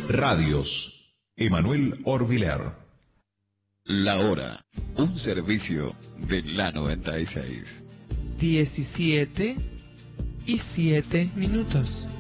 Radios. Emanuel Orbiler. La hora. Un servicio de la 96. 17:07.